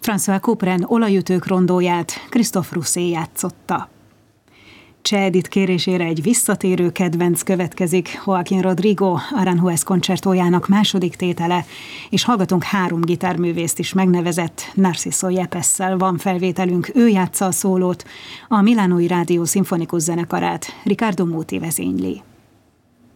François Couperin olajütők rondóját Christophe Rousset játszotta. Cseh Edith kérésére egy visszatérő kedvenc következik, Joaquín Rodrigo Aranjuez koncertójának második tétele, és hallgatunk 3 gitárművészt is megnevezett Narciso Yepesszel van felvételünk, ő játsza a szólót, a Milánói Rádió szimfonikus zenekarát Riccardo Muti vezényli.